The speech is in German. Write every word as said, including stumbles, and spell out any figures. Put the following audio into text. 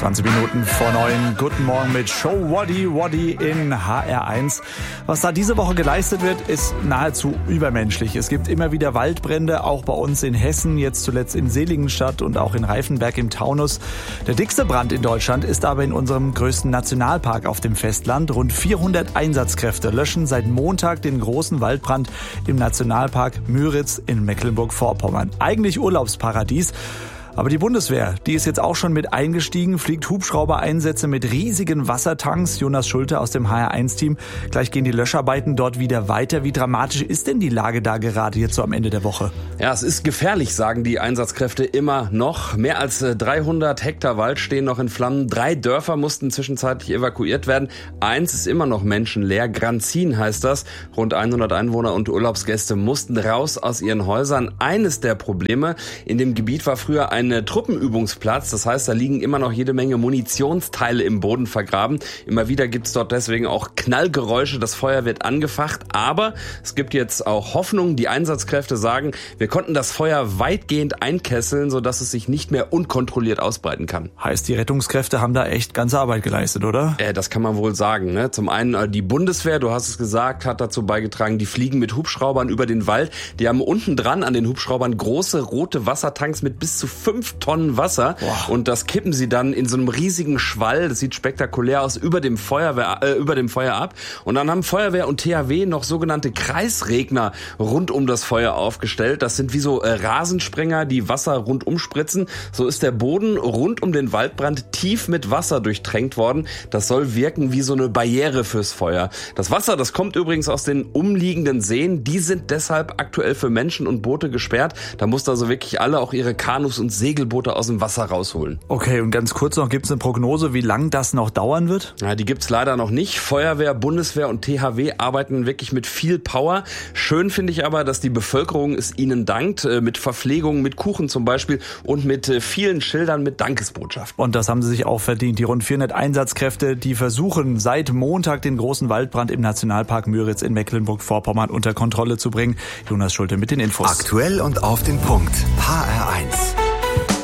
zwanzig Minuten vor neun. Guten Morgen mit Show Wadi Wadi in H R eins. Was da diese Woche geleistet wird, ist nahezu übermenschlich. Es gibt immer wieder Waldbrände, auch bei uns in Hessen, jetzt zuletzt in Seligenstadt und auch in Reifenberg im Taunus. Der dickste Brand in Deutschland ist aber in unserem größten Nationalpark auf dem Festland. Rund vierhundert Einsatzkräfte löschen seit Montag den großen Waldbrand im Nationalpark Müritz in Mecklenburg-Vorpommern. Eigentlich Urlaubsparadies. Aber die Bundeswehr, die ist jetzt auch schon mit eingestiegen, fliegt Hubschrauber-Einsätze mit riesigen Wassertanks. Jonas Schulte aus dem H R eins Team. Gleich gehen die Löscharbeiten dort wieder weiter. Wie dramatisch ist denn die Lage da gerade jetzt so am Ende der Woche? Ja, es ist gefährlich, sagen die Einsatzkräfte immer noch. Mehr als dreihundert Hektar Wald stehen noch in Flammen. Drei Dörfer mussten zwischenzeitlich evakuiert werden. Eins ist immer noch menschenleer. Granzin heißt das. Rund hundert Einwohner und Urlaubsgäste mussten raus aus ihren Häusern. Eines der Probleme: In dem Gebiet war früher ein Ein Truppenübungsplatz, das heißt, da liegen immer noch jede Menge Munitionsteile im Boden vergraben. Immer wieder gibt's dort deswegen auch Knallgeräusche, das Feuer wird angefacht, aber es gibt jetzt auch Hoffnung. Die Einsatzkräfte sagen, wir konnten das Feuer weitgehend einkesseln, sodass es sich nicht mehr unkontrolliert ausbreiten kann. Heißt, die Rettungskräfte haben da echt ganze Arbeit geleistet, oder? Äh, das kann man wohl sagen. Ne? Zum einen äh, die Bundeswehr, du hast es gesagt, hat dazu beigetragen, die fliegen mit Hubschraubern über den Wald. Die haben unten dran an den Hubschraubern große rote Wassertanks mit bis zu fünf Tonnen Wasser. Boah. Und das kippen sie dann in so einem riesigen Schwall, das sieht spektakulär aus, über dem Feuerwehr, äh, über dem Feuer ab. Und dann haben Feuerwehr und T H W noch sogenannte Kreisregner rund um das Feuer aufgestellt. Das sind wie so äh, Rasensprenger, die Wasser rundum spritzen. So ist der Boden rund um den Waldbrand tief mit Wasser durchtränkt worden. Das soll wirken wie so eine Barriere fürs Feuer. Das Wasser, das kommt übrigens aus den umliegenden Seen. Die sind deshalb aktuell für Menschen und Boote gesperrt. Da mussten also wirklich alle auch ihre Kanus und Segelboote aus dem Wasser rausholen. Okay, und ganz kurz noch, gibt es eine Prognose, wie lang das noch dauern wird? Ja, die gibt's leider noch nicht. Feuerwehr, Bundeswehr und T H W arbeiten wirklich mit viel Power. Schön finde ich aber, dass die Bevölkerung es ihnen dankt, mit Verpflegung, mit Kuchen zum Beispiel und mit vielen Schildern mit Dankesbotschaften. Und das haben sie sich auch verdient. Die rund vierhundert Einsatzkräfte, die versuchen seit Montag den großen Waldbrand im Nationalpark Müritz in Mecklenburg-Vorpommern unter Kontrolle zu bringen. Jonas Schulte mit den Infos. Aktuell und auf den Punkt. H R eins.